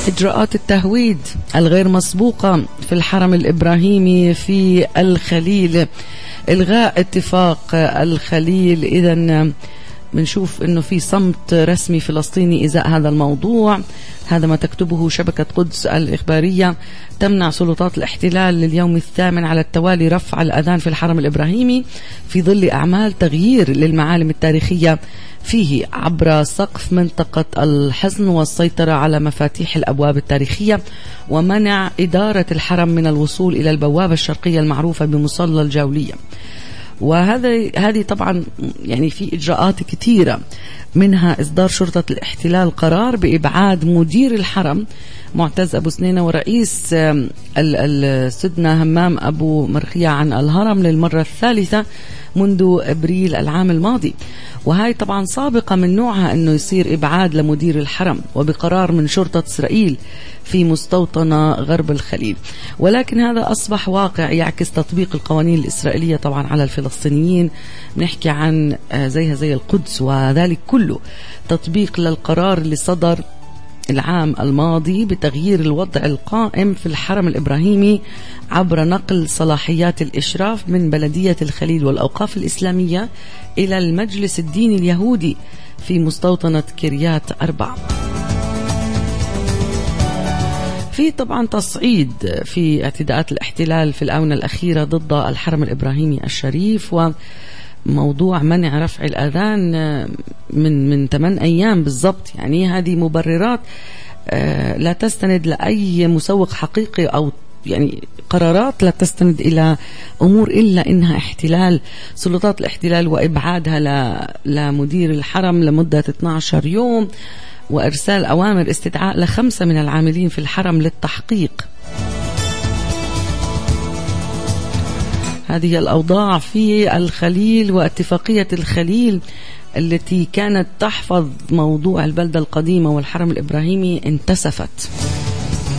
إجراءات التهويد الغير مسبوقة في الحرم الإبراهيمي في الخليل، إلغاء اتفاق الخليل. إذن بنشوف أنه في صمت رسمي فلسطيني إزاء هذا الموضوع. هذا ما تكتبه شبكة قدس الإخبارية. تمنع سلطات الاحتلال لليوم الثامن على التوالي رفع الأذان في الحرم الإبراهيمي في ظل أعمال تغيير للمعالم التاريخية فيه عبر سقف منطقة الحصن والسيطرة على مفاتيح الأبواب التاريخية ومنع إدارة الحرم من الوصول إلى البوابة الشرقية المعروفة بمصلى الجولية. وهذه طبعا يعني في إجراءات كثيرة، منها إصدار شرطة الاحتلال قرار بإبعاد مدير الحرم معتز أبو سنينة ورئيس السدنة همام أبو مرخية عن الهرم للمرة الثالثة منذ أبريل العام الماضي. وهي طبعا سابقة من نوعها أنه يصير إبعاد لمدير الحرم وبقرار من شرطة إسرائيل في مستوطنة غرب الخليل. ولكن هذا أصبح واقع يعكس تطبيق القوانين الإسرائيلية طبعا على الفلسطينيين. نحكي عن زيها زي القدس، وذلك كله تطبيق للقرار اللي صدر العام الماضي بتغيير الوضع القائم في الحرم الإبراهيمي عبر نقل صلاحيات الإشراف من بلدية الخليل والأوقاف الإسلامية إلى المجلس الديني اليهودي في مستوطنة كريات أربع. في طبعا تصعيد في اعتداءات الاحتلال في الآونة الأخيرة ضد الحرم الإبراهيمي الشريف، وموضوع منع رفع الأذان من 8 أيام بالضبط. يعني هذه مبررات لا تستند لأي مسوق حقيقي، أو يعني قرارات لا تستند إلى أمور إلا إنها احتلال، سلطات الاحتلال وإبعادها لمدير الحرم لمدة 12 يوم، وإرسال أوامر استدعاء ل5 من العاملين في الحرم للتحقيق. هذه الأوضاع في الخليل، واتفاقية الخليل التي كانت تحفظ موضوع البلدة القديمة والحرم الإبراهيمي انتسفت.